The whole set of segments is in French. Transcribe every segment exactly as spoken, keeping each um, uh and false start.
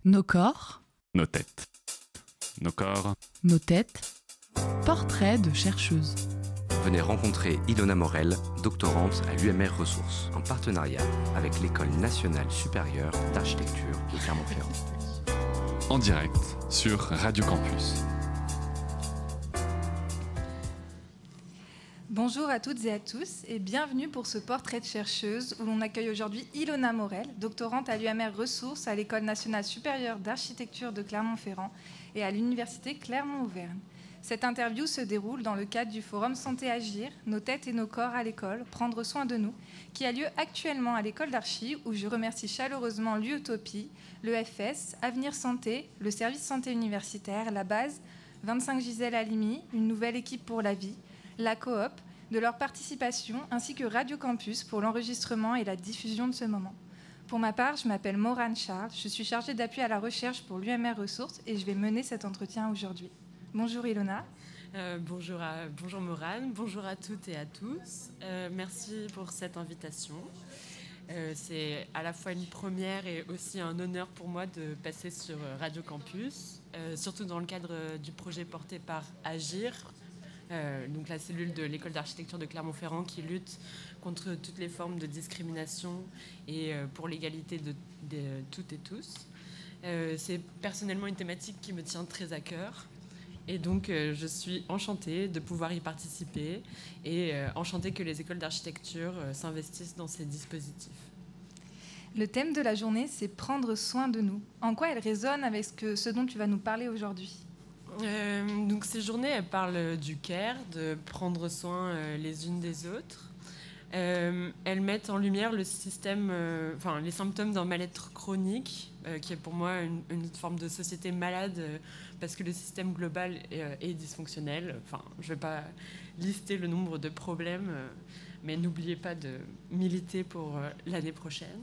Nos corps, Nos têtes. Nos corps. nos têtes, portrait de chercheuse. Venez rencontrer Ilona Morel, doctorante à l'U M R Ressources, en partenariat avec l'École nationale supérieure d'architecture de Clermont-Ferrand. En direct sur Radio Campus. Bonjour à toutes et à tous et bienvenue pour ce portrait de chercheuse où l'on accueille aujourd'hui Ilona Morel, doctorante à l'U M R Ressources à l'École nationale supérieure d'architecture de Clermont-Ferrand et à l'Université Clermont-Auvergne. Cette interview se déroule dans le cadre du forum Santé Agir, nos têtes et nos corps à l'école, prendre soin de nous, qui a lieu actuellement à l'école d'archi où je remercie chaleureusement l'Utopie, le F S, Avenir Santé, le service santé universitaire, la base, vingt-cinq Gisèle Halimi, une nouvelle équipe pour la vie, la coop, de leur participation, ainsi que Radio Campus pour l'enregistrement et la diffusion de ce moment. Pour ma part, je m'appelle Morane Charles, je suis chargée d'appui à la recherche pour l'U M R Ressources et je vais mener cet entretien aujourd'hui. Bonjour Ilona. Euh, bonjour, à, bonjour Morane, bonjour à toutes et à tous. Euh, merci pour cette invitation. Euh, c'est à la fois une première et aussi un honneur pour moi de passer sur Radio Campus, euh, surtout dans le cadre du projet porté par Agir, euh, donc la cellule de l'école d'architecture de Clermont-Ferrand qui lutte contre toutes les formes de discrimination et euh, pour l'égalité de, de toutes et tous. Euh, c'est personnellement une thématique qui me tient très à cœur. Et donc, euh, je suis enchantée de pouvoir y participer et euh, enchantée que les écoles d'architecture euh, s'investissent dans ces dispositifs. Le thème de la journée, c'est prendre soin de nous. En quoi elle résonne avec ce, que, ce dont tu vas nous parler aujourd'hui ? euh, Donc, ces journées, elles parlent du care, de prendre soin euh, les unes des autres. Euh, elles mettent en lumière le système, euh, enfin, les symptômes d'un mal-être chronique, euh, qui est pour moi une, une forme de société malade, euh, parce que le système global est, euh, est dysfonctionnel. Enfin, je ne vais pas lister le nombre de problèmes, euh, mais n'oubliez pas de militer pour euh, l'année prochaine.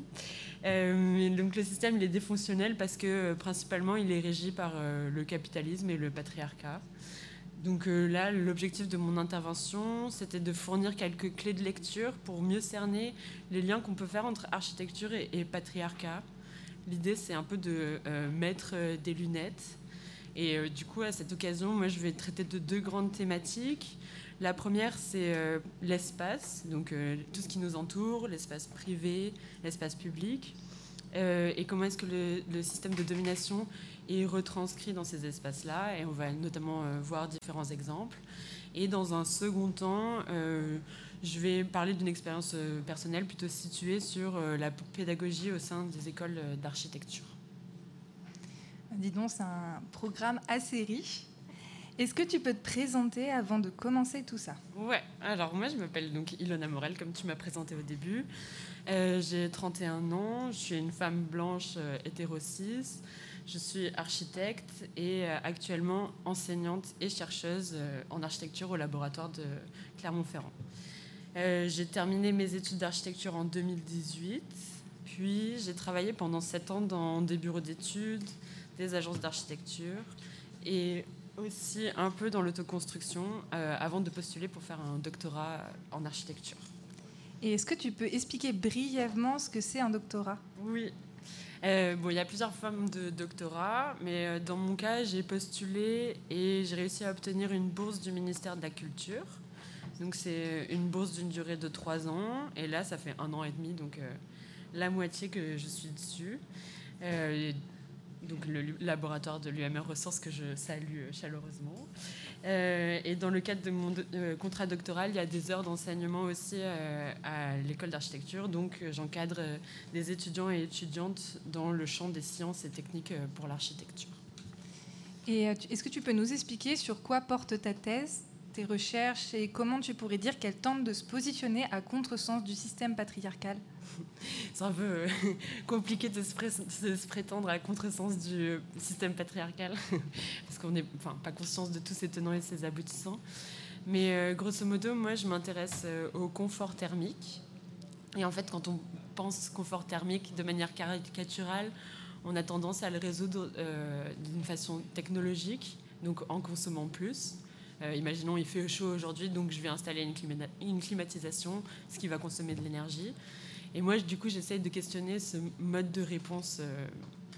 Euh, donc le système il est dysfonctionnel parce que euh, principalement il est régi par euh, le capitalisme et le patriarcat. Donc euh, là, l'objectif de mon intervention, c'était de fournir quelques clés de lecture pour mieux cerner les liens qu'on peut faire entre architecture et, et patriarcat. L'idée, c'est un peu de euh, mettre euh, des lunettes. Et euh, du coup, à cette occasion, moi, je vais traiter de deux grandes thématiques. La première, c'est euh, l'espace, donc euh, tout ce qui nous entoure, l'espace privé, l'espace public. Euh, et comment est-ce que le, le système de domination est retranscrit dans ces espaces-là. Et on va notamment euh, voir différents exemples. Et dans un second temps, euh, je vais parler d'une expérience euh, personnelle plutôt située sur euh, la pédagogie au sein des écoles euh, d'architecture. Dis donc, c'est un programme assez riche. Est-ce que tu peux te présenter avant de commencer tout ça ? Ouais, alors moi je m'appelle donc Ilona Morel, comme tu m'as présenté au début. Euh, j'ai trente et un ans, je suis une femme blanche euh, hétéro-cis. Je suis architecte et euh, actuellement enseignante et chercheuse euh, en architecture au laboratoire de Clermont-Ferrand. Euh, j'ai terminé mes études d'architecture en deux mille dix-huit, puis j'ai travaillé pendant sept ans dans des bureaux d'études, des agences d'architecture et aussi un peu dans l'autoconstruction euh, avant de postuler pour faire un doctorat en architecture. Et est-ce que tu peux expliquer brièvement ce que c'est un doctorat ? Oui. Euh, bon, il y a plusieurs formes de doctorat, mais euh, dans mon cas, j'ai postulé et j'ai réussi à obtenir une bourse du ministère de la Culture. Donc c'est une bourse d'une durée de trois ans, et là, ça fait un an et demi, donc euh, la moitié que je suis dessus. Euh, donc le laboratoire de l'U M R Ressources que je salue chaleureusement. Euh, et dans le cadre de mon do- euh, contrat doctoral, il y a des heures d'enseignement aussi euh, à l'école d'architecture. Donc euh, j'encadre euh, des étudiants et étudiantes dans le champ des sciences et techniques euh, pour l'architecture. Et euh, tu- est-ce que tu peux nous expliquer sur quoi porte ta thèse, tes recherches et comment tu pourrais dire qu'elle tente de se positionner à contresens du système patriarcal ? C'est un peu euh, compliqué de se, pré- de se prétendre à contresens du système patriarcal, parce qu'on n'est enfin, pas conscience de tous ses tenants et ses aboutissants. Mais euh, grosso modo, moi, je m'intéresse euh, au confort thermique. Et en fait, quand on pense confort thermique de manière caricaturale, on a tendance à le résoudre euh, d'une façon technologique, donc en consommant plus. Euh, imaginons, il fait chaud aujourd'hui, donc je vais installer une, clima- une climatisation, ce qui va consommer de l'énergie. Et moi, du coup, j'essaye de questionner ce mode de réponse euh,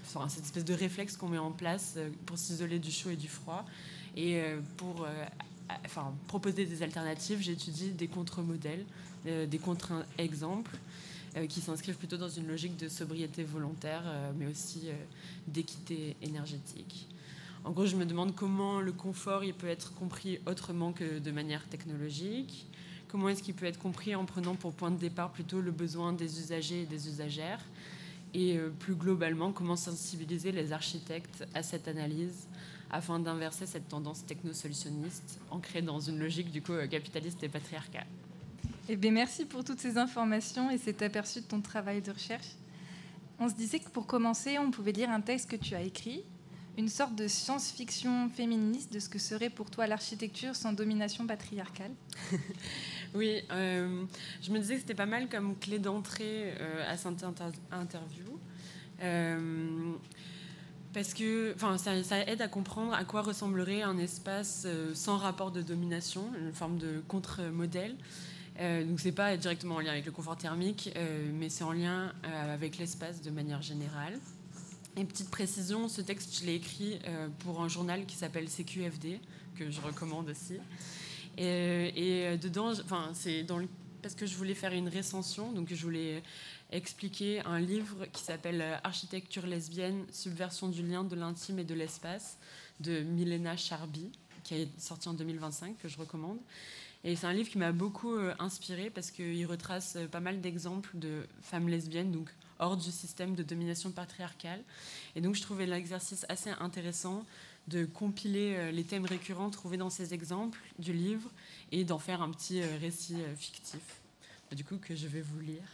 enfin, cette espèce de réflexe qu'on met en place euh, pour s'isoler du chaud et du froid. Et euh, pour euh, à, enfin, proposer des alternatives, j'étudie des contre-modèles, euh, des contre-exemples, euh, qui s'inscrivent plutôt dans une logique de sobriété volontaire, euh, mais aussi euh, d'équité énergétique. En gros, je me demande comment le confort il peut être compris autrement que de manière technologique. Comment est-ce qu'il peut être compris en prenant pour point de départ plutôt le besoin des usagers et des usagères. Et euh, plus globalement, comment sensibiliser les architectes à cette analyse afin d'inverser cette tendance technosolutionniste ancrée dans une logique du coup capitaliste et patriarcale. Eh bien, merci pour toutes ces informations et cet aperçu de ton travail de recherche. On se disait que pour commencer, on pouvait lire un texte que tu as écrit, une sorte de science-fiction féministe de ce que serait pour toi l'architecture sans domination patriarcale. Oui, euh, je me disais que c'était pas mal comme clé d'entrée euh, à cette inter- interview. Euh, parce que ça, ça aide à comprendre à quoi ressemblerait un espace euh, sans rapport de domination, une forme de contre-modèle. Euh, donc c'est pas directement en lien avec le confort thermique, euh, mais c'est en lien euh, avec l'espace de manière générale. Et petite précision, ce texte, je l'ai écrit euh, pour un journal qui s'appelle C Q F D, que je recommande aussi. Et, et dedans, enfin, c'est dans le, parce que je voulais faire une recension, donc je voulais expliquer un livre qui s'appelle Architecture lesbienne, subversion du lien, de l'intime et de l'espace, de Milena Charby, qui est sorti en deux mille vingt-cinq, que je recommande. Et c'est un livre qui m'a beaucoup euh, inspirée parce qu'il retrace euh, pas mal d'exemples de femmes lesbiennes, donc hors du système de domination patriarcale. Et donc je trouvais l'exercice assez intéressant de compiler euh, les thèmes récurrents trouvés dans ces exemples du livre et d'en faire un petit euh, récit euh, fictif, du coup que je vais vous lire.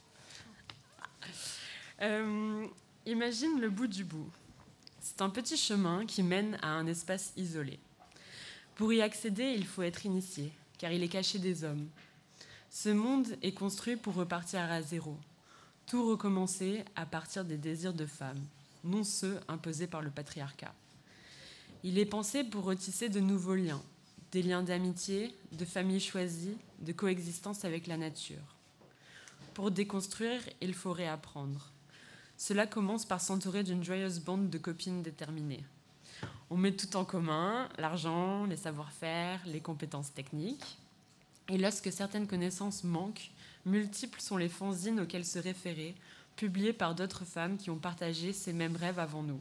Euh, imagine le bout du bout. C'est un petit chemin qui mène à un espace isolé. Pour y accéder, il faut être initié, car il est caché des hommes. Ce monde est construit pour repartir à zéro, tout recommencer à partir des désirs de femmes, non ceux imposés par le patriarcat. Il est pensé pour retisser de nouveaux liens, des liens d'amitié, de famille choisie, de coexistence avec la nature. Pour déconstruire, il faut réapprendre. Cela commence par s'entourer d'une joyeuse bande de copines déterminées. On met tout en commun, l'argent, les savoir-faire, les compétences techniques. Et lorsque certaines connaissances manquent, multiples sont les fanzines auxquelles se référer, publiées par d'autres femmes qui ont partagé ces mêmes rêves avant nous.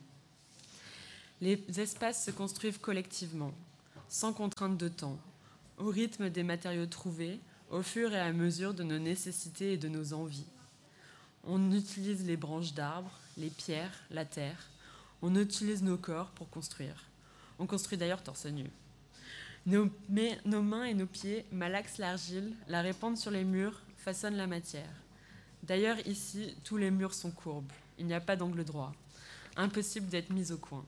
Les espaces se construisent collectivement, sans contrainte de temps, au rythme des matériaux trouvés, au fur et à mesure de nos nécessités et de nos envies. On utilise les branches d'arbres, les pierres, la terre. On utilise nos corps pour construire. On construit d'ailleurs torse nu. Nos, mais, nos mains et nos pieds malaxent l'argile, la répandent sur les murs, façonnent la matière. D'ailleurs, ici, tous les murs sont courbes. Il n'y a pas d'angle droit. Impossible d'être mis au coin.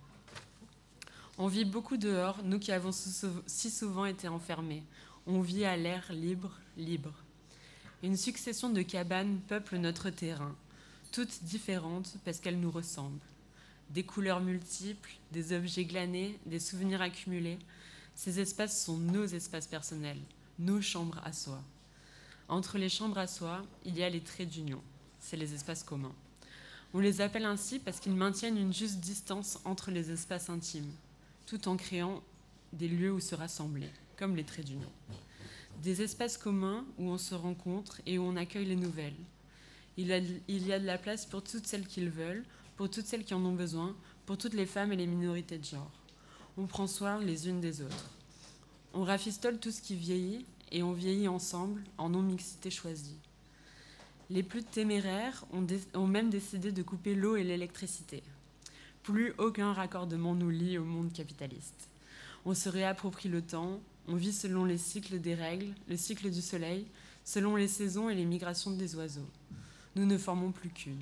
On vit beaucoup dehors, nous qui avons si souvent été enfermés. On vit à l'air libre, libre. Une succession de cabanes peuple notre terrain, toutes différentes parce qu'elles nous ressemblent. Des couleurs multiples, des objets glanés, des souvenirs accumulés. Ces espaces sont nos espaces personnels, nos chambres à soi. Entre les chambres à soi, il y a les traits d'union. C'est les espaces communs. On les appelle ainsi parce qu'ils maintiennent une juste distance entre les espaces intimes, tout en créant des lieux où se rassembler, comme les traits d'union. Des espaces communs où on se rencontre et où on accueille les nouvelles. Il y a, il y a de la place pour toutes celles qui le veulent, pour toutes celles qui en ont besoin, pour toutes les femmes et les minorités de genre. On prend soin les unes des autres. On rafistole tout ce qui vieillit et on vieillit ensemble en non-mixité choisie. Les plus téméraires ont, dé- ont même décidé de couper l'eau et l'électricité. Plus aucun raccordement nous lie au monde capitaliste. On se réapproprie le temps, on vit selon les cycles des règles, le cycle du soleil, selon les saisons et les migrations des oiseaux. Nous ne formons plus qu'une.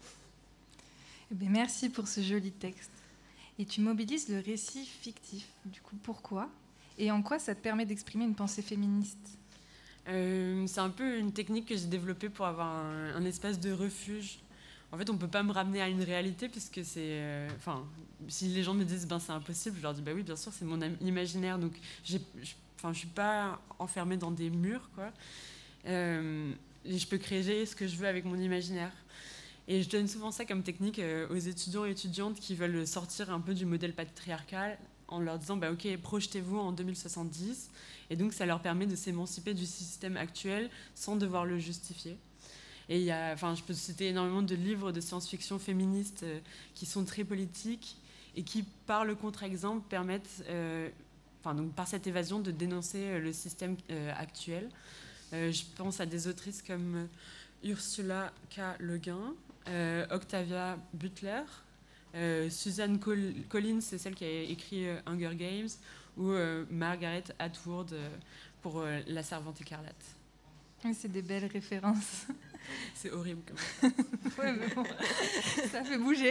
Eh bien, merci pour ce joli texte. Et tu mobilises le récit fictif. Du coup, pourquoi ? Et en quoi ça te permet d'exprimer une pensée féministe ? euh, C'est un peu une technique que j'ai développée pour avoir un, un espace de refuge. En fait, on ne peut pas me ramener à une réalité puisque c'est... Enfin, euh, si les gens me disent ben, « c'est impossible », je leur dis bah « oui, bien sûr, c'est mon am- imaginaire ». Donc, j'ai, je ne suis pas enfermée dans des murs, quoi. Euh, et je peux créer ce que je veux avec mon imaginaire. Et je donne souvent ça comme technique euh, aux étudiants et étudiantes qui veulent sortir un peu du modèle patriarcal en leur disant bah, « Ok, projetez-vous en deux mille soixante-dix ». Et donc, ça leur permet de s'émanciper du système actuel sans devoir le justifier. Et il y a, enfin, je peux citer énormément de livres de science-fiction féministes euh, qui sont très politiques et qui, par le contre-exemple, permettent, euh, enfin, donc, par cette évasion, de dénoncer le système euh, actuel. Euh, je pense à des autrices comme Ursula K. Le Guin, euh, Octavia Butler, euh, Suzanne Col- Collins, c'est celle qui a écrit euh, Hunger Games, ou euh, Margaret Atwood euh, pour euh, La Servante écarlate. Oui, c'est des belles références. C'est horrible comme ça. Ouais, mais bon, ça fait bouger.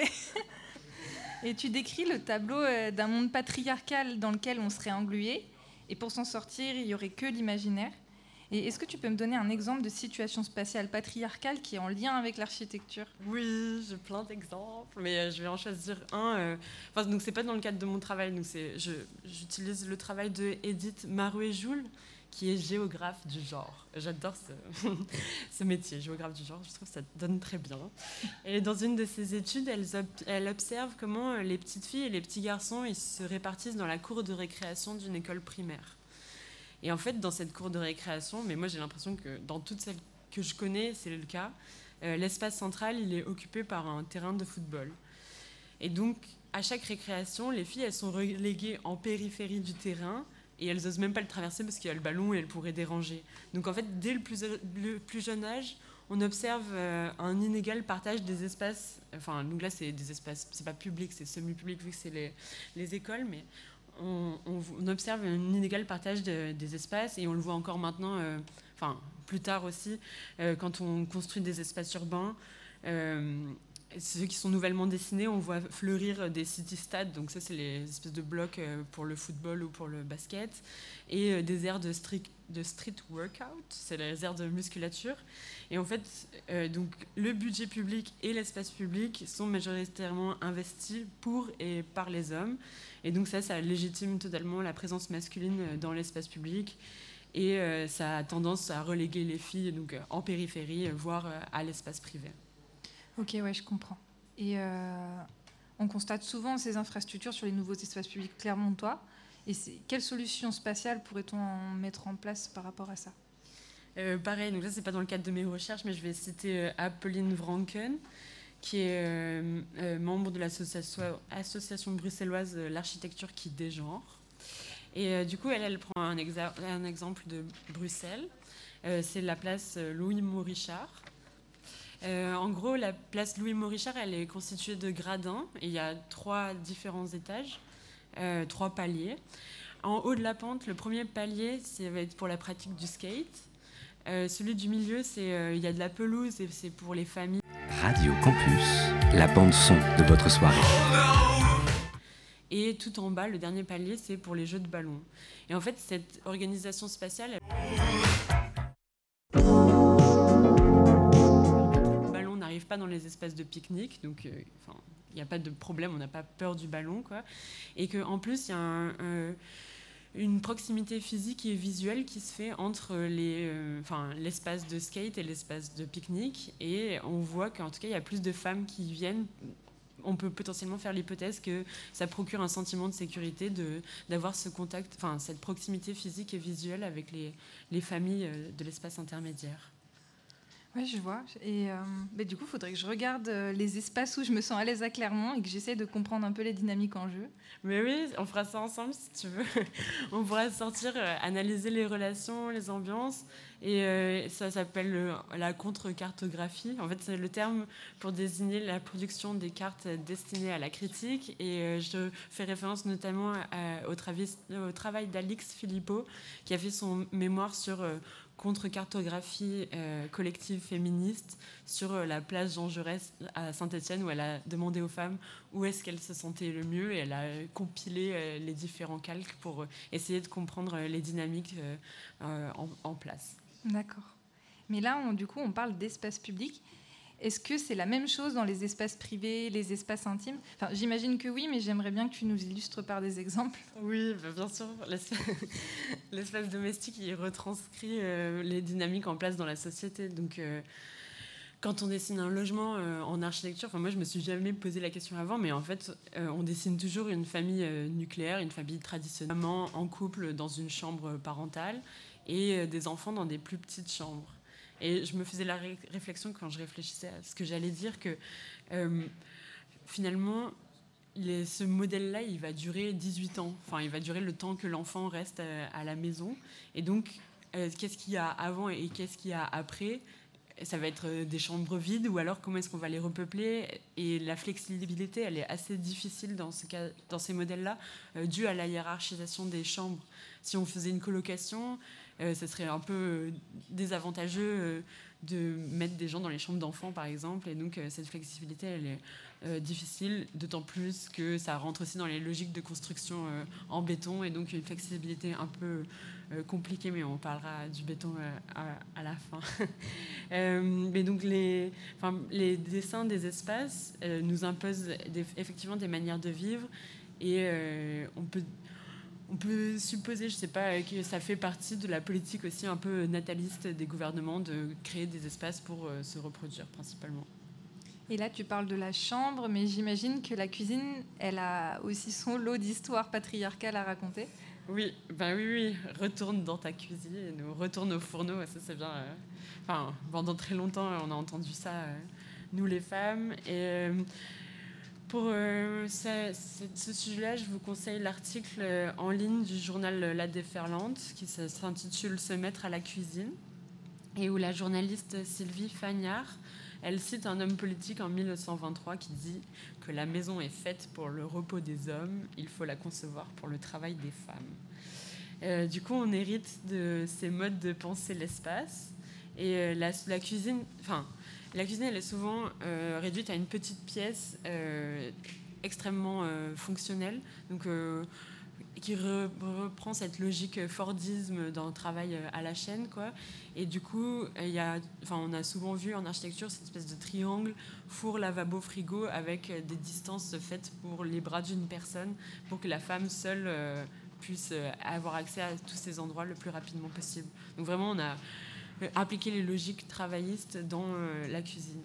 Et tu décris le tableau d'un monde patriarcal dans lequel on serait englué, et pour s'en sortir, il n'y aurait que l'imaginaire. Et est-ce que tu peux me donner un exemple de situation spatiale patriarcale qui est en lien avec l'architecture ? Oui, j'ai plein d'exemples, mais euh, je vais en choisir un. Euh, enfin, donc c'est pas dans le cadre de mon travail, donc c'est, je, j'utilise le travail de Edith Marouet-Joule, qui est géographe du genre. J'adore ce, ce métier, géographe du genre, je trouve que ça donne très bien. Et dans une de ses études, elle, elle observe comment les petites filles et les petits garçons ils se répartissent dans la cour de récréation d'une école primaire. Et en fait, dans cette cour de récréation, mais moi j'ai l'impression que dans toutes celles que je connais, c'est le cas, euh, l'espace central, il est occupé par un terrain de football. Et donc, à chaque récréation, les filles, elles sont reléguées en périphérie du terrain, et elles n'osent même pas le traverser parce qu'il y a le ballon et elles pourraient déranger. Donc en fait, dès le plus, le plus jeune âge, on observe euh, un inégal partage des espaces. Enfin, donc là, c'est des espaces, c'est pas public, c'est semi-public vu que c'est les, les écoles, mais on, on, on observe un inégal partage de, des espaces et on le voit encore maintenant, euh, enfin plus tard aussi, euh, quand on construit des espaces urbains. Euh, Ceux qui sont nouvellement dessinés, on voit fleurir des city-stades, donc ça c'est les espèces de blocs pour le football ou pour le basket, et des aires de street, de street workout, c'est les aires de musculature. Et en fait, euh, donc, le budget public et l'espace public sont majoritairement investis pour et par les hommes. Et donc ça, ça légitime totalement la présence masculine dans l'espace public. Et euh, ça a tendance à reléguer les filles donc, en périphérie, voire à l'espace privé. Ok, ouais, je comprends. Et euh, on constate souvent ces infrastructures sur les nouveaux espaces publics clermontois. Et c'est, quelles solutions spatiales pourrait-on en mettre en place par rapport à ça ? euh, Pareil, donc là, c'est pas dans le cadre de mes recherches, mais je vais citer euh, Apolline Vranken, qui est euh, euh, membre de l'association association bruxelloise euh, L'Architecture qui dégenre. Et euh, du coup, elle, elle prend un, exa- un exemple de Bruxelles. Euh, c'est la place Louis-Maurichard. Euh, en gros, la place Louis-Maurichard, elle est constituée de gradins. Et il y a trois différents étages, euh, trois paliers. En haut de la pente, le premier palier, ça va être pour la pratique du skate. Euh, celui du milieu, c'est euh, il y a de la pelouse et c'est pour les familles. Radio Campus, la bande son de votre soirée. Et tout en bas, le dernier palier, c'est pour les jeux de ballon. Et en fait, cette organisation spatiale... Elle... pas dans les espaces de pique-nique, donc euh, enfin, il n'y a pas de problème, on n'a pas peur du ballon, quoi. Et qu'en plus, il y a un, un, une proximité physique et visuelle qui se fait entre les, euh, enfin, l'espace de skate et l'espace de pique-nique, et on voit qu'en tout cas, il y a plus de femmes qui viennent. On peut potentiellement faire l'hypothèse que ça procure un sentiment de sécurité, de, d'avoir ce contact, enfin, cette proximité physique et visuelle avec les, les familles de l'espace intermédiaire. Oui, je vois. Et euh, bah, du coup, il faudrait que je regarde euh, les espaces où je me sens à l'aise à Clermont et que j'essaie de comprendre un peu les dynamiques en jeu. Mais oui, on fera ça ensemble si tu veux. On pourra sortir, euh, analyser les relations, les ambiances. Et euh, ça s'appelle euh, la contre-cartographie. En fait, c'est le terme pour désigner la production des cartes destinées à la critique. Et euh, je fais référence notamment à, au, travis, au travail d'Alix Philippot, qui a fait son mémoire sur... Euh, contre-cartographie euh, collective féministe sur euh, la place Jean Jaurès à Saint-Étienne, où elle a demandé aux femmes où est-ce qu'elles se sentaient le mieux, et elle a compilé euh, les différents calques pour euh, essayer de comprendre euh, les dynamiques euh, euh, en, en place. D'accord. Mais là, on, du coup, on parle d'espace public. Est-ce que c'est la même chose dans les espaces privés, les espaces intimes ? Enfin, j'imagine que oui, mais j'aimerais bien que tu nous illustres par des exemples. Oui, bah bien sûr. L'espace, l'espace domestique, il retranscrit euh, les dynamiques en place dans la société. Donc, euh, quand on dessine un logement euh, en architecture, enfin moi je me suis jamais posé la question avant, mais en fait euh, on dessine toujours une famille euh, nucléaire, une famille traditionnelle, maman en couple dans une chambre parentale et euh, des enfants dans des plus petites chambres. Et je me faisais la ré- réflexion quand je réfléchissais à ce que j'allais dire que euh, finalement les, ce modèle-là il va durer dix-huit ans, enfin il va durer le temps que l'enfant reste à, à la maison. Et donc euh, qu'est-ce qu'il y a avant et qu'est-ce qu'il y a après? Ça va être des chambres vides ou alors comment est-ce qu'on va les repeupler? Et la flexibilité, elle est assez difficile dans, ce cas, dans ces modèles-là, euh, due à la hiérarchisation des chambres. Si on faisait une colocation, euh, ce serait un peu désavantageux euh, de mettre des gens dans les chambres d'enfants, par exemple. Et donc, euh, cette flexibilité, elle est euh, difficile, d'autant plus que ça rentre aussi dans les logiques de construction euh, en béton. Et donc, une flexibilité un peu euh, compliquée, mais on parlera du béton euh, à, à la fin. euh, mais donc, les, enfin, les dessins des espaces euh, nous imposent des, effectivement des manières de vivre. Et euh, on peut... On peut supposer, je ne sais pas, que ça fait partie de la politique aussi un peu nataliste des gouvernements de créer des espaces pour euh, se reproduire principalement. Et là, tu parles de la chambre, mais j'imagine que la cuisine, elle a aussi son lot d'histoires patriarcales à raconter. Oui, ben oui, oui, retourne dans ta cuisine, ou retourne au fourneau, ça c'est bien. Euh... Enfin, pendant très longtemps, on a entendu ça, euh, nous les femmes. Et euh, pour euh, ce, ce sujet-là, je vous conseille l'article euh, en ligne du journal La Déferlante, qui s'intitule « Se mettre à la cuisine », et où la journaliste Sylvie Fagnard, elle cite un homme politique en mille neuf cent vingt-trois qui dit que la maison est faite pour le repos des hommes, il faut la concevoir pour le travail des femmes. Euh, du coup, on hérite de ces modes de penser l'espace. Et euh, la, la cuisine, enfin, la cuisine, elle est souvent euh, réduite à une petite pièce euh, extrêmement euh, fonctionnelle, donc euh, qui re, reprend cette logique Fordisme dans le travail à la chaîne, quoi. Et du coup, il y a, enfin, on a souvent vu en architecture cette espèce de triangle four, lavabo, frigo, avec des distances faites pour les bras d'une personne, pour que la femme seule euh, puisse avoir accès à tous ces endroits le plus rapidement possible. Donc vraiment, on a appliqué les logiques travaillistes dans euh, la cuisine.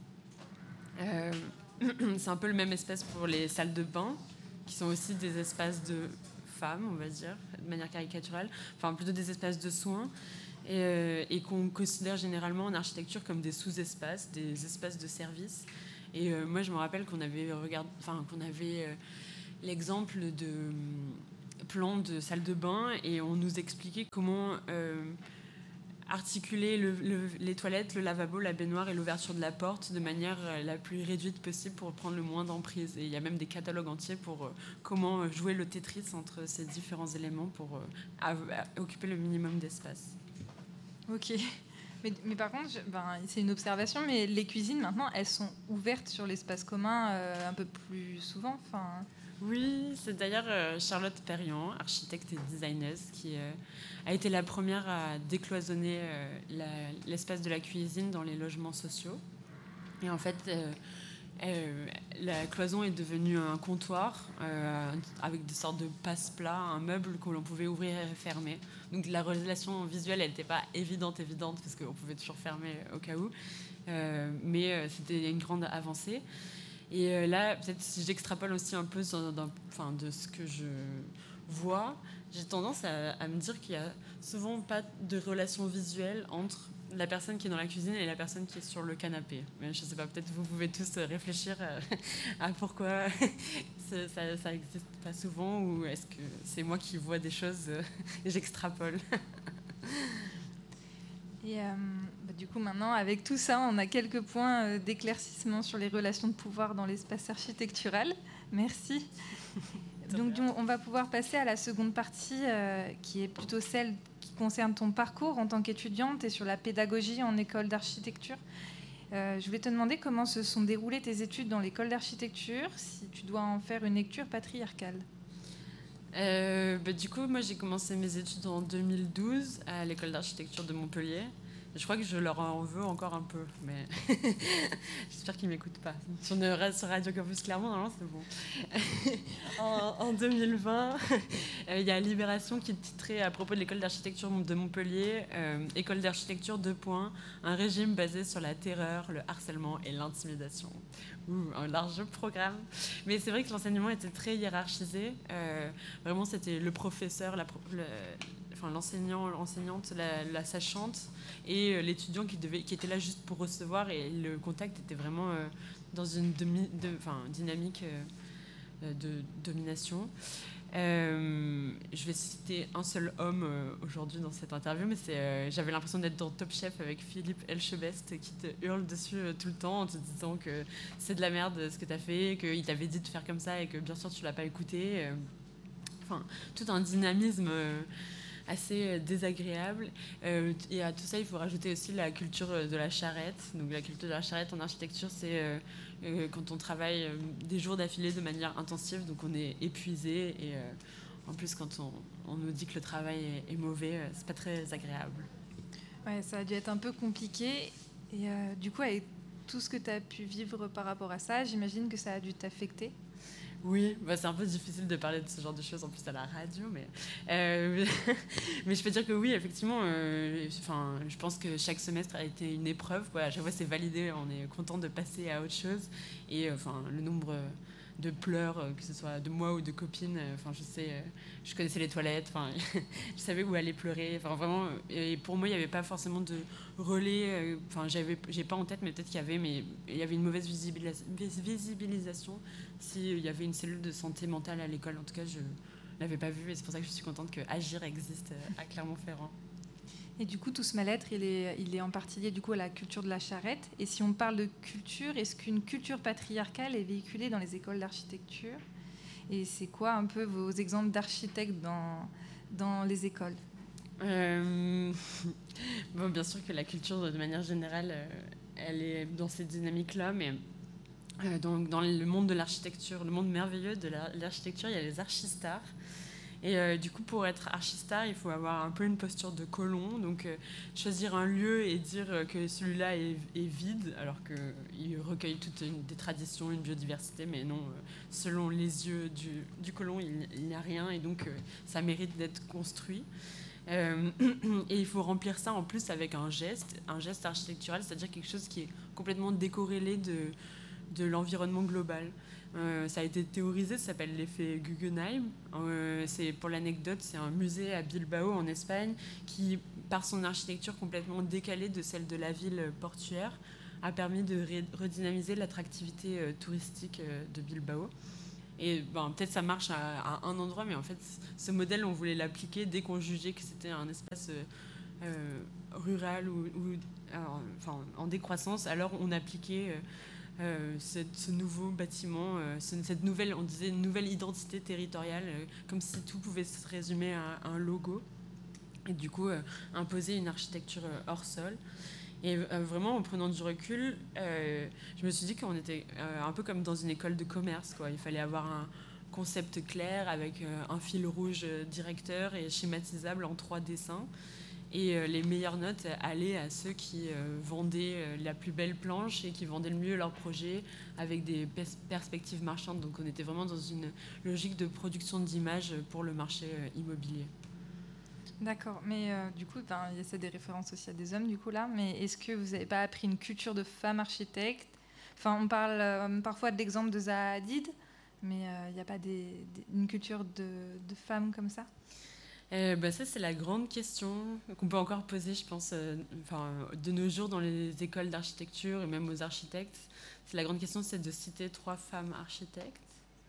Euh, c'est un peu le même espace pour les salles de bain, qui sont aussi des espaces de femmes, on va dire, de manière caricaturale, enfin plutôt des espaces de soins, et, euh, et qu'on considère généralement en architecture comme des sous-espaces, des espaces de service. Et euh, moi, je me rappelle qu'on avait, regard... enfin, qu'on avait euh, l'exemple de euh, plans de salle de bain, et on nous expliquait comment euh, articuler le, le, les toilettes, le lavabo, la baignoire et l'ouverture de la porte de manière la plus réduite possible pour prendre le moins d'emprise. Et il y a même des catalogues entiers pour euh, comment jouer le Tetris entre ces différents éléments pour euh, à, à occuper le minimum d'espace. Ok. Mais, mais par contre, je, ben, c'est une observation, mais les cuisines, maintenant, elles sont ouvertes sur l'espace commun euh, un peu plus souvent. Enfin... Oui, c'est d'ailleurs euh, Charlotte Perriand, architecte et designer, qui euh, a été la première à décloisonner euh, la, l'espace de la cuisine dans les logements sociaux. Et en fait, euh, euh, la cloison est devenue un comptoir euh, avec des sortes de passe-plats, un meuble que l'on pouvait ouvrir et fermer. Donc la relation visuelle, elle n'était pas évidente, évidente, parce qu'on pouvait toujours fermer au cas où. Euh, mais euh, c'était une grande avancée. Et euh, là, peut-être si j'extrapole aussi un peu dans, dans, enfin, de ce que je vois, j'ai tendance à, à me dire qu'il n'y a souvent pas de relation visuelle entre la personne qui est dans la cuisine et la personne qui est sur le canapé. Mais je ne sais pas, peut-être vous pouvez tous réfléchir à, à pourquoi ça n'existe pas souvent, ou est-ce que c'est moi qui vois des choses et j'extrapole. Et euh, bah, du coup, maintenant, avec tout ça, on a quelques points euh, d'éclaircissement sur les relations de pouvoir dans l'espace architectural. Merci. Donc, on va pouvoir passer à la seconde partie, euh, qui est plutôt celle qui concerne ton parcours en tant qu'étudiante et sur la pédagogie en école d'architecture. Euh, je voulais te demander comment se sont déroulées tes études dans l'école d'architecture, si tu dois en faire une lecture patriarcale. Euh, bah, du coup, moi, j'ai commencé mes études en deux mille douze à l'école d'architecture de Montpellier. Je crois que je leur en veux encore un peu, mais j'espère qu'ils ne m'écoutent pas. Si on reste sur Radio Campus Clermont, normalement, c'est bon. en, en deux mille vingt, il euh, y a Libération qui titrait à propos de l'école d'architecture de Montpellier, euh, école d'architecture deux points, un régime basé sur la terreur, le harcèlement et l'intimidation. Ouh, un large programme. Mais c'est vrai que l'enseignement était très hiérarchisé. Euh, vraiment, c'était le professeur, la pro- le, enfin, l'enseignant, l'enseignante, la, la sachante et l'étudiant qui, devait, qui était là juste pour recevoir. Et le contact était vraiment euh, dans une demi, de, enfin, dynamique euh, de domination. Euh, je vais citer un seul homme euh, aujourd'hui dans cette interview, mais c'est, euh, j'avais l'impression d'être dans Top Chef avec Philippe Elchebest qui te hurle dessus euh, tout le temps en te disant que c'est de la merde ce que tu as fait, qu'il t'avait dit de faire comme ça et que bien sûr tu l'as pas écouté. Euh, enfin, tout un dynamisme euh, assez désagréable. Euh, et à tout ça, il faut rajouter aussi la culture de la charrette. Donc la culture de la charrette en architecture, c'est euh, euh, quand on travaille euh, des jours d'affilée de manière intensive, donc on est épuisé. Et euh, en plus, quand on, on nous dit que le travail est, est mauvais, euh, c'est pas très agréable. Ouais, ça a dû être un peu compliqué. Et euh, du coup, avec tout ce que tu as pu vivre par rapport à ça, j'imagine que ça a dû t'affecter. Oui, bah c'est un peu difficile de parler de ce genre de choses en plus à la radio, mais, euh, mais je peux dire que oui, effectivement, euh, enfin, je pense que chaque semestre a été une épreuve. Quoi. À chaque fois, c'est validé, on est content de passer à autre chose. Et enfin, le nombre de pleurs, que ce soit de moi ou de copines, enfin, je sais, je connaissais les toilettes, enfin, je savais où aller pleurer. Enfin, vraiment, et pour moi, il n'y avait pas forcément de relais. Enfin, j'avais, j'ai pas en tête, mais peut-être qu'il y avait, mais il y avait une mauvaise visibilis- visibilisation. S'il y avait une cellule de santé mentale à l'école, en tout cas, je ne l'avais pas vue et c'est pour ça que je suis contente que Agir existe à Clermont-Ferrand. Et du coup, tout ce mal-être, il est, il est en partie lié du coup, à la culture de la charrette. Et si on parle de culture, est-ce qu'une culture patriarcale est véhiculée dans les écoles d'architecture ? Et c'est quoi un peu vos exemples d'architectes dans, dans les écoles ? euh, bon, Bien sûr que la culture, de manière générale, elle est dans cette dynamique-là, mais euh, dans, dans le monde de l'architecture, le monde merveilleux de la, l'architecture, il y a les archistars. Et euh, du coup, pour être archistar, il faut avoir un peu une posture de colon, donc euh, choisir un lieu et dire que celui-là est, est vide, alors qu'il recueille toutes une, des traditions, une biodiversité, mais non, euh, selon les yeux du, du colon, il, il n'y a rien, et donc euh, ça mérite d'être construit. Euh, et il faut remplir ça en plus avec un geste, un geste architectural, c'est-à-dire quelque chose qui est complètement décorrélé de, de l'environnement global. Euh, ça a été théorisé, ça s'appelle l'effet Guggenheim. Euh, c'est, pour l'anecdote, c'est un musée à Bilbao en Espagne qui, par son architecture complètement décalée de celle de la ville portuaire, a permis de ré- redynamiser l'attractivité euh, touristique euh, de Bilbao. Et ben, peut-être ça marche à, à un endroit, mais en fait, ce modèle, on voulait l'appliquer dès qu'on jugeait que c'était un espace euh, euh, rural ou, ou alors, enfin, en décroissance. Alors on appliquait euh, Euh, cette, ce nouveau bâtiment, euh, cette nouvelle, on disait une nouvelle identité territoriale, euh, comme si tout pouvait se résumer à, à un logo. Et du coup, euh, imposer une architecture euh, hors sol. Et euh, vraiment, en prenant du recul, euh, je me suis dit qu'on était euh, un peu comme dans une école de commerce, quoi. Il fallait avoir un concept clair avec euh, un fil rouge directeur et schématisable en trois dessins. Et euh, les meilleures notes allaient à ceux qui euh, vendaient euh, la plus belle planche et qui vendaient le mieux leur projet avec des pers- perspectives marchandes. Donc on était vraiment dans une logique de production d'images pour le marché euh, immobilier. D'accord, mais euh, du coup, il y a ça des références aussi à des hommes, du coup, là, mais est-ce que vous n'avez pas appris une culture de femme architecte ? Enfin, on parle euh, parfois de l'exemple de Zaha Hadid, mais il euh, n'y a pas des, des, une culture de, de femmes comme ça ? Euh, bah ça, c'est la grande question qu'on peut encore poser, je pense, euh, enfin, de nos jours dans les écoles d'architecture et même aux architectes. C'est la grande question, c'est de citer trois femmes architectes.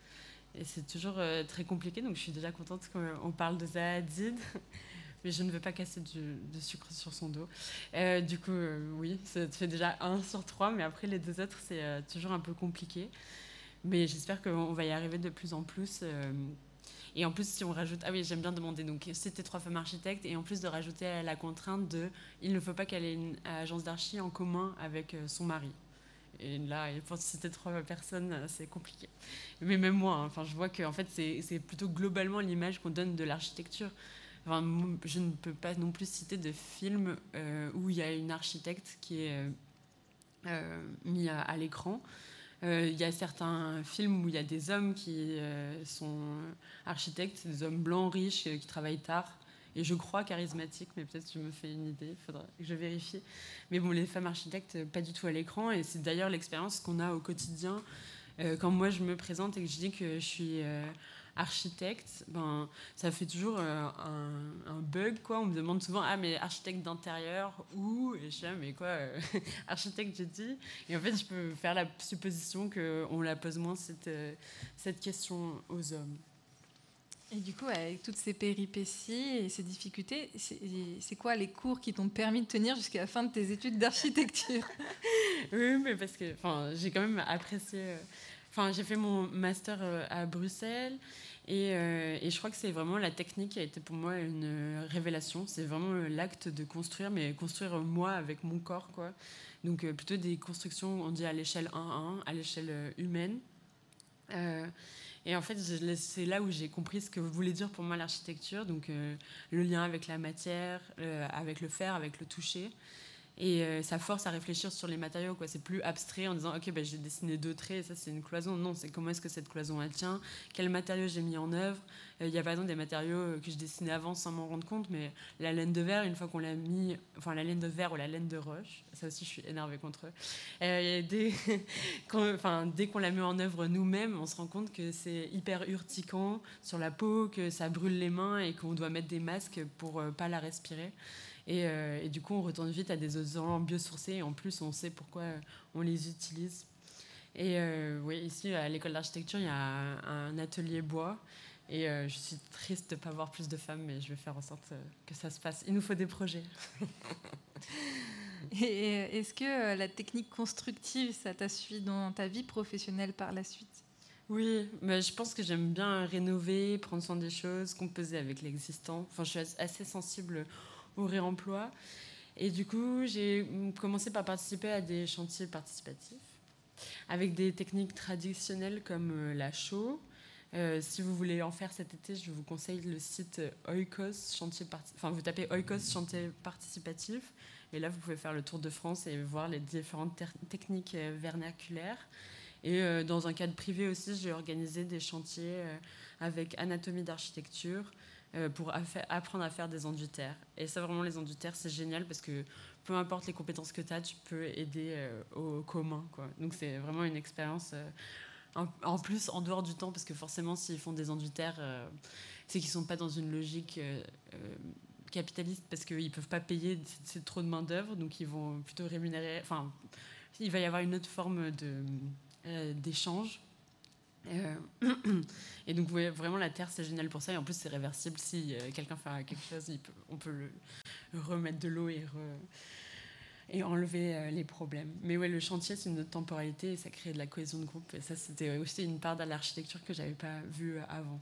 Et c'est toujours euh, très compliqué, donc je suis déjà contente qu'on parle de Zaha Hadid, mais je ne veux pas casser du, de sucre sur son dos. Euh, du coup, euh, oui, ça fait déjà un sur trois, mais après les deux autres, c'est euh, toujours un peu compliqué. Mais j'espère qu'on va y arriver de plus en plus. Euh, Et en plus, si on rajoute... Ah oui, j'aime bien demander. Donc, c'était trois femmes architectes. Et en plus de rajouter la contrainte de... Il ne faut pas qu'elle ait une agence d'archi en commun avec son mari. Et là, pour citer trois personnes, c'est compliqué. Mais même moi, hein, enfin, je vois que en fait, c'est, c'est plutôt globalement l'image qu'on donne de l'architecture. enfin, je ne peux pas non plus citer de film euh, où il y a une architecte qui est euh, euh, mise à, à l'écran. Il euh, y a certains films où il y a des hommes qui euh, sont architectes, des hommes blancs, riches, euh, qui travaillent tard, et je crois charismatiques, mais peut-être que je me fais une idée, il faudra que je vérifie. Mais bon, les femmes architectes, pas du tout à l'écran, et c'est d'ailleurs l'expérience qu'on a au quotidien. Euh, quand moi, je me présente et que je dis que je suis euh, architecte, ben, ça fait toujours euh, un, un bug, quoi. On me demande souvent « Ah, mais architecte d'intérieur, où ?» Et je dis « Ah, mais quoi, euh, architecte, j'ai dit ?» Et en fait, je peux faire la supposition qu'on la pose moins, cette, euh, cette question aux hommes. Et du coup, avec toutes ces péripéties et ces difficultés, c'est, c'est quoi les cours qui t'ont permis de tenir jusqu'à la fin de tes études d'architecture ? Oui, mais parce que j'ai quand même apprécié... Enfin, j'ai fait mon master à Bruxelles et, euh, et je crois que c'est vraiment la technique qui a été pour moi une révélation. C'est vraiment l'acte de construire, mais construire moi avec mon corps, quoi. Donc euh, plutôt des constructions, on dit à l'échelle un à un, à l'échelle humaine. Euh, et en fait, c'est là où j'ai compris ce que voulait dire pour moi l'architecture. Donc euh, le lien avec la matière, euh, avec le fer, avec le toucher. Et euh, ça force à réfléchir sur les matériaux, quoi. C'est plus abstrait en disant « Ok, ben, j'ai dessiné deux traits, et ça, c'est une cloison. » Non, c'est comment est-ce que cette cloison, elle tient, quels matériaux j'ai mis en œuvre. Il euh, y a par exemple des matériaux que je dessinais avant sans m'en rendre compte, mais la laine de verre, une fois qu'on l'a mis... Enfin, la laine de verre ou la laine de roche, ça aussi, je suis énervée contre eux. Euh, dès, quand, enfin, dès qu'on la met en œuvre nous-mêmes, on se rend compte que c'est hyper urticant sur la peau, que ça brûle les mains et qu'on doit mettre des masques pour ne euh, pas la respirer. Et, euh, et du coup, on retourne vite à des isolants biosourcés. Et en plus, on sait pourquoi on les utilise. Et euh, oui, ici, à l'école d'architecture, il y a un, un atelier bois. Et euh, je suis triste de ne pas voir plus de femmes, mais je vais faire en sorte que ça se passe. Il nous faut des projets. Et est-ce que la technique constructive, ça t'a suivi dans ta vie professionnelle par la suite ? Oui, mais je pense que j'aime bien rénover, prendre soin des choses, composer avec l'existant. Enfin, je suis assez sensible au réemploi. Et du coup, j'ai commencé par participer à des chantiers participatifs avec des techniques traditionnelles comme la chaux. Euh, si vous voulez en faire cet été, je vous conseille le site Oikos, chantier parti- enfin, vous tapez Oikos chantier participatif, et là, vous pouvez faire le tour de France et voir les différentes ter- techniques vernaculaires. Et euh, dans un cadre privé aussi, j'ai organisé des chantiers euh, avec anatomie d'architecture, pour apprendre à faire des enduits terre. Et ça, vraiment, les enduits terre, c'est génial parce que peu importe les compétences que tu as, tu peux aider euh, au commun, quoi. Donc, c'est vraiment une expérience, euh, en, en plus, en dehors du temps, parce que forcément, s'ils font des enduits terre, euh, c'est qu'ils ne sont pas dans une logique euh, euh, capitaliste parce qu'ils ne peuvent pas payer, c'est, c'est trop de main-d'œuvre, donc ils vont plutôt rémunérer. Enfin, il va y avoir une autre forme de, euh, d'échange. Euh, et donc ouais, vraiment la terre c'est génial pour ça, et en plus c'est réversible. Si euh, quelqu'un fait quelque chose, il peut, on peut le, le remettre de l'eau et, re, et enlever euh, les problèmes. Mais ouais, le chantier c'est une autre temporalité et ça crée de la cohésion de groupe, et ça c'était aussi une part de l'architecture que j'avais pas vue avant.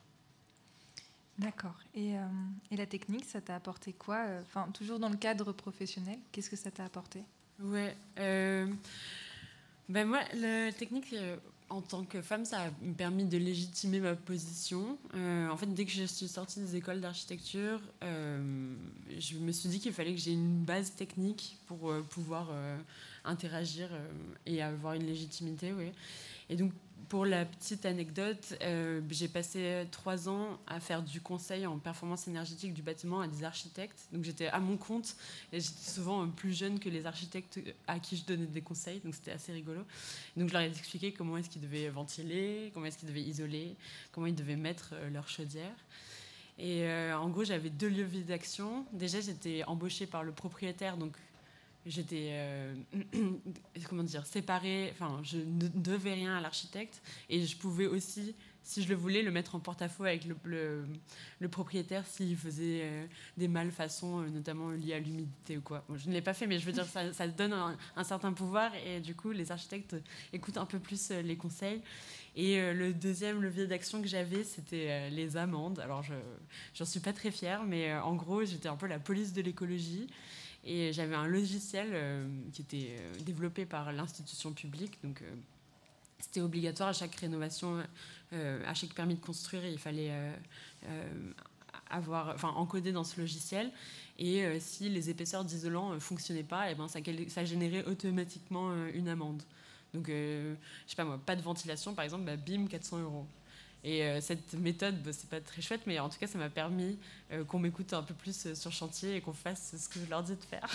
D'accord. Et, euh, et la technique, ça t'a apporté quoi ? Enfin, toujours dans le cadre professionnel, qu'est-ce que ça t'a apporté ? Ouais, euh, ben moi la technique euh, en tant que femme, ça a permis de légitimer ma position. Euh, en fait, dès que je suis sortie des écoles d'architecture, euh, je me suis dit qu'il fallait que j'ai une base technique pour euh, pouvoir euh, interagir euh, et avoir une légitimité. Oui. Et donc, pour la petite anecdote, euh, j'ai passé trois ans à faire du conseil en performance énergétique du bâtiment à des architectes. Donc, j'étais à mon compte et j'étais souvent plus jeune que les architectes à qui je donnais des conseils. Donc, c'était assez rigolo. Donc, je leur ai expliqué comment est-ce qu'ils devaient ventiler, comment est-ce qu'ils devaient isoler, comment ils devaient mettre leur chaudière. Et euh, en gros, j'avais deux leviers d'action. Déjà, j'étais embauchée par le propriétaire, donc j'étais euh, comment dire, séparée, enfin, je ne devais rien à l'architecte, et je pouvais aussi, si je le voulais, le mettre en porte-à-faux avec le, le, le propriétaire s'il faisait euh, des malfaçons, euh, notamment liées à l'humidité ou quoi. Bon, je ne l'ai pas fait, mais je veux dire, ça, ça donne un, un certain pouvoir, et du coup, les architectes écoutent un peu plus euh, les conseils. Et euh, le deuxième levier d'action que j'avais, c'était euh, les amendes. Alors, je j'en suis pas très fière, mais euh, en gros, j'étais un peu la police de l'écologie. Et j'avais un logiciel euh, qui était euh, développé par l'institution publique. Donc, euh, c'était obligatoire à chaque rénovation, euh, à chaque permis de construire, il fallait euh, euh, avoir, enfin, encodé dans ce logiciel. Et euh, si les épaisseurs d'isolant ne euh, fonctionnaient pas, et ben, ça, ça générait automatiquement euh, une amende. Donc, euh, je sais pas moi, pas de ventilation, par exemple, bah, bim, quatre cents euros. Et euh, cette méthode, bah, c'est pas très chouette, mais en tout cas, ça m'a permis euh, qu'on m'écoute un peu plus sur chantier et qu'on fasse ce que je leur dis de faire.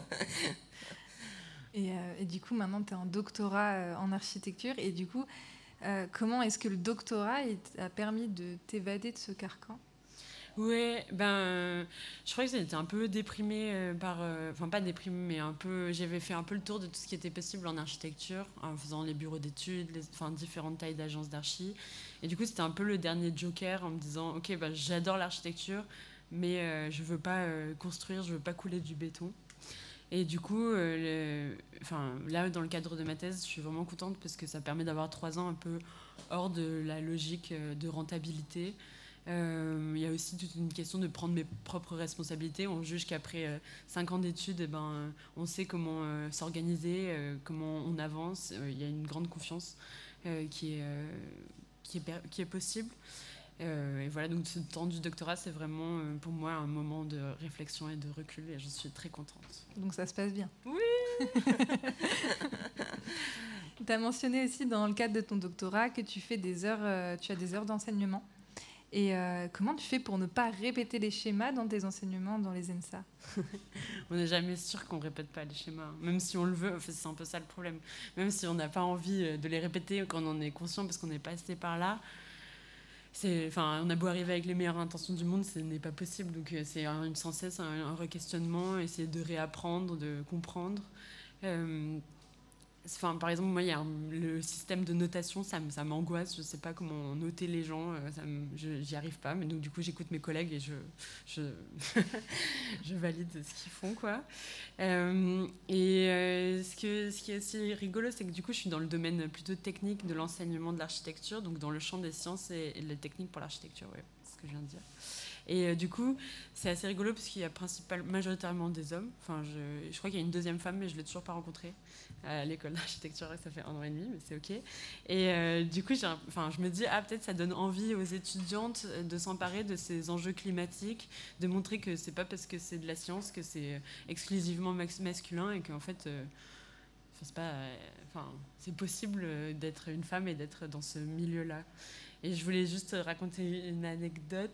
et, euh, et du coup, maintenant, tu es en doctorat euh, en architecture. Et du coup, euh, comment est-ce que le doctorat il t'a permis de t'évader de ce carcan ? Ouais, ben, euh, je crois que j'étais un peu déprimée euh, par, enfin euh, pas déprimée, mais un peu, j'avais fait un peu le tour de tout ce qui était possible en architecture, en faisant les bureaux d'études, les, enfin différentes tailles d'agences d'archi. Et du coup, c'était un peu le dernier joker en me disant, ok, ben, j'adore l'architecture, mais euh, je veux pas euh, construire, je veux pas couler du béton. Et du coup, euh, le, enfin, là, dans le cadre de ma thèse, je suis vraiment contente parce que ça permet d'avoir trois ans un peu hors de la logique de rentabilité. Il euh, y a aussi toute une question de prendre mes propres responsabilités. On juge qu'après euh, cinq ans d'études, eh ben, euh, on sait comment euh, s'organiser, euh, comment on avance. Il euh, y a une grande confiance euh, qui, est, euh, qui, est, qui est possible. Euh, et voilà, donc ce temps du doctorat, c'est vraiment euh, pour moi un moment de réflexion et de recul, et je suis très contente. Donc ça se passe bien. Oui. Tu as mentionné aussi dans le cadre de ton doctorat que tu fais des heures, euh, tu as des heures d'enseignement. Et euh, comment tu fais pour ne pas répéter les schémas dans tes enseignements dans les ENSA ? On n'est jamais sûr qu'on ne répète pas les schémas, même si on le veut. Enfin, c'est un peu ça le problème. Même si on n'a pas envie de les répéter quand on en est conscient parce qu'on est passé par là, c'est, enfin, on a beau arriver avec les meilleures intentions du monde, ce n'est pas possible. Donc c'est un, sans cesse un, un re-questionnement, essayer de réapprendre, de comprendre. Euh, Enfin, par exemple, moi, il y a un, le système de notation, ça, ça m'angoisse. Je ne sais pas comment noter les gens, ça me, je n'y arrive pas. Mais donc, du coup, j'écoute mes collègues et je, je, je valide ce qu'ils font, quoi. Euh, et euh, ce, que, ce qui est aussi rigolo, c'est que du coup, je suis dans le domaine plutôt technique de l'enseignement de l'architecture, donc dans le champ des sciences et, et de la technique pour l'architecture, ouais, c'est ce que je viens de dire. Et euh, du coup, c'est assez rigolo parce qu'il y a principalement, majoritairement des hommes. Enfin, je, je crois qu'il y a une deuxième femme, mais je ne l'ai toujours pas rencontrée à l'école d'architecture. Ça fait un an et demi, mais c'est OK. Et euh, du coup, j'ai un, enfin, je me dis, ah, peut-être ça donne envie aux étudiantes de s'emparer de ces enjeux climatiques, de montrer que ce n'est pas parce que c'est de la science que c'est exclusivement masculin et qu'en fait, euh, c'est, pas, euh, enfin, c'est possible d'être une femme et d'être dans ce milieu-là. Et je voulais juste raconter une anecdote.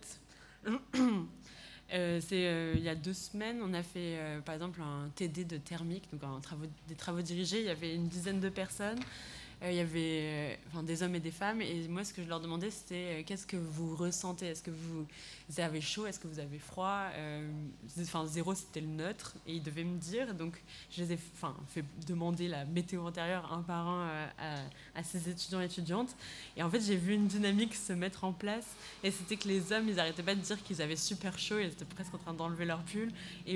Euh, c'est, euh, il y a deux semaines, on a fait euh, par exemple un T D de thermique, donc un travaux, des travaux dirigés. Il y avait une dizaine de personnes. Euh, il y avait euh, enfin, des hommes et des femmes. Et moi, ce que je leur demandais, c'était euh, qu'est-ce que vous ressentez ? Est-ce que vous, vous avez chaud ? Est-ce que vous avez froid ? euh, Enfin, zéro, c'était le neutre. Et ils devaient me dire. Donc, je les ai enfin, fait demander la météo intérieure un par un euh, à, à ces étudiants et étudiantes. Et en fait, j'ai vu une dynamique se mettre en place. Et c'était que les hommes, ils n'arrêtaient pas de dire qu'ils avaient super chaud. Ils étaient presque en train d'enlever leur pull. Et